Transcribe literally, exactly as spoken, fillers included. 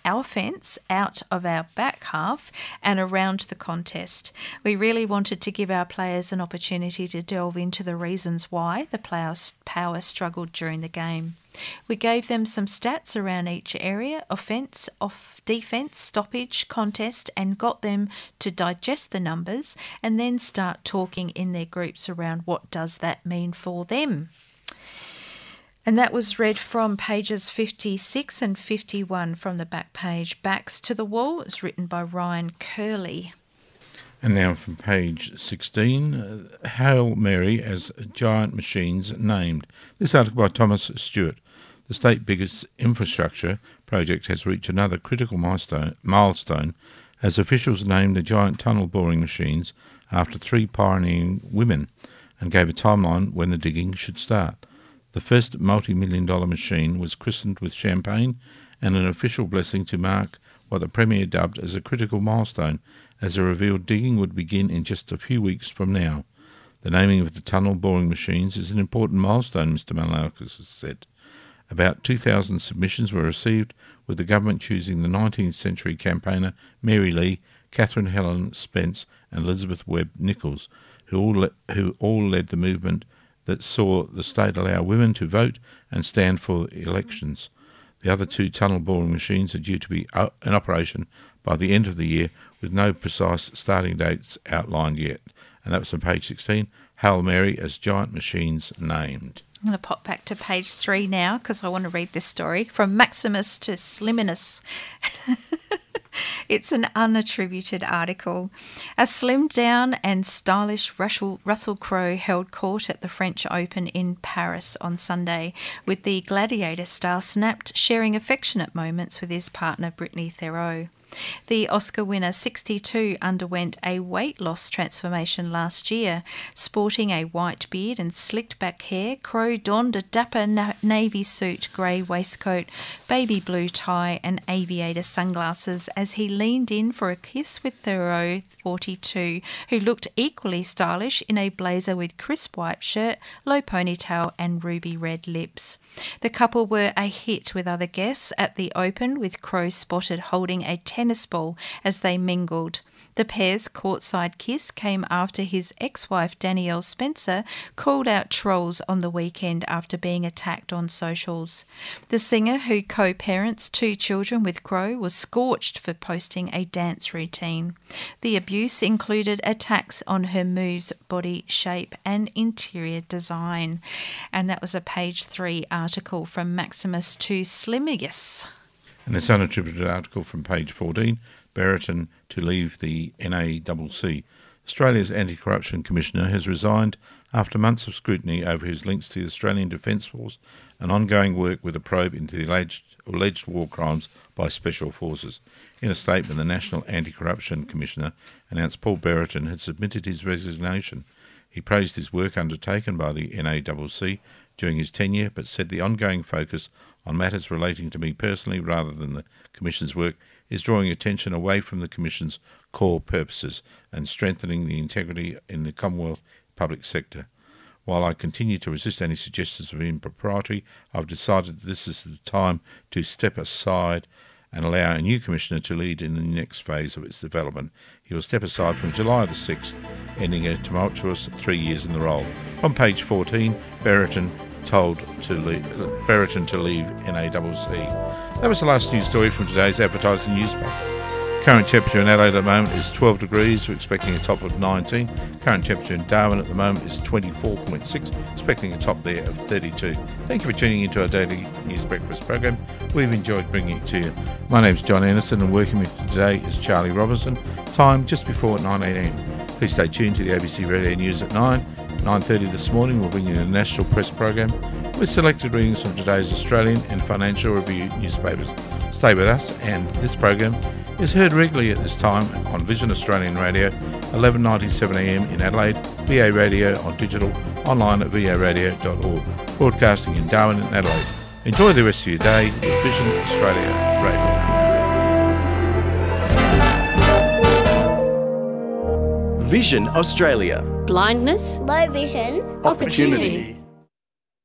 our fence out of our back half and around the contest. We really wanted to give our players an opportunity to delve into the reasons why the players' power struggled during the game. We gave them some stats around each area, offence, off defence, stoppage, contest, and got them to digest the numbers and then start talking in their groups around what does that mean for them. And that was read from pages fifty-six and fifty-one from the back page. Backs to the Wall is written by Ryan Curley. And now from page sixteen, uh, Hail Mary as Giant Machines named. This article by Thomas Stewart. The state's biggest infrastructure project has reached another critical milestone, milestone as officials named the giant tunnel boring machines after three pioneering women and gave a timeline when the digging should start. The first multi-million dollar machine was christened with champagne and an official blessing to mark what the Premier dubbed as a critical milestone, as it revealed digging would begin in just a few weeks from now. The naming of the tunnel boring machines is an important milestone, Mister Malalakis has said. About two thousand submissions were received, with the government choosing the nineteenth century campaigner Mary Lee, Catherine Helen Spence and Elizabeth Webb Nichols, who all, le- who all led the movement that saw the state allow women to vote and stand for elections. The other two tunnel boring machines are due to be in operation by the end of the year, with no precise starting dates outlined yet. And that was on page sixteen, Hail Mary as Giant Machines named. I'm going to pop back to page three now because I want to read this story. From Maximus to Sliminus. It's an unattributed article. A slimmed down and stylish Russell, Russell Crowe held court at the French Open in Paris on Sunday, with the gladiator star snapped, sharing affectionate moments with his partner Brittany Theroux. The Oscar winner sixty-two underwent a weight loss transformation last year. Sporting a white beard and slicked back hair, Crowe donned a dapper na- navy suit, grey waistcoat, baby blue tie and aviator sunglasses as he leaned in for a kiss with Theroux, forty-two, who looked equally stylish in a blazer with crisp white shirt, low ponytail and ruby red lips. The couple were a hit with other guests at the Open, with Crowe spotted holding a tennis ball as they mingled. The pair's courtside kiss came after his ex-wife Danielle Spencer called out trolls on the weekend after being attacked on socials. The singer, who co-parents two children with Crowe, was scorched for posting a dance routine. The abuse included attacks on her moves, body shape and interior design. And that was a page three article from Maximus to Sliminus. And this unattributed article from page fourteen, Brereton to leave the N A C C. Australia's Anti-Corruption Commissioner has resigned after months of scrutiny over his links to the Australian Defence Force and ongoing work with a probe into the alleged, alleged war crimes by Special Forces. In a statement, the National Anti-Corruption Commissioner announced Paul Brereton had submitted his resignation. He praised his work undertaken by the N A C C during his tenure, but said the ongoing focus on matters relating to me personally rather than the Commission's work is drawing attention away from the Commission's core purposes and strengthening the integrity in the Commonwealth public sector. While I continue to resist any suggestions of impropriety, I've decided that this is the time to step aside and allow a new Commissioner to lead in the next phase of its development. He will step aside from July the sixth, ending a tumultuous three years in the role. On page fourteen, Brereton told to leave, Brereton to leave N A C C. That was the last news story from today's advertising newspaper. Current temperature in Adelaide at the moment is twelve degrees. We're expecting a top of nineteen. Current temperature in Darwin at the moment is twenty-four point six, expecting a top there of thirty-two. Thank you for tuning into our daily news breakfast program. We've enjoyed bringing it to you. My name's John Anderson and working with you today is Charlie Robinson. Time just before nine a.m. Please stay tuned to the A B C Radio News at nine. nine thirty this morning we'll bring you the National Press program with selected readings from today's Australian and Financial Review newspapers. Stay with us, and this program is heard regularly at this time on Vision Australian Radio, eleven ninety-seven a.m. in Adelaide, V A Radio on digital, online at v a radio dot org, broadcasting in Darwin and Adelaide. Enjoy the rest of your day with Vision Australia Radio. Vision Australia. Blindness, low vision, opportunity.